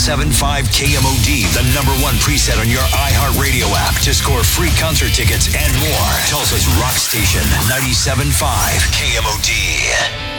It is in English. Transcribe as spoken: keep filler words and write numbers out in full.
ninety-seven point five K M O D, the number one preset on your iHeartRadio app to score free concert tickets and more. Tulsa's rock station, ninety-seven point five K M O D.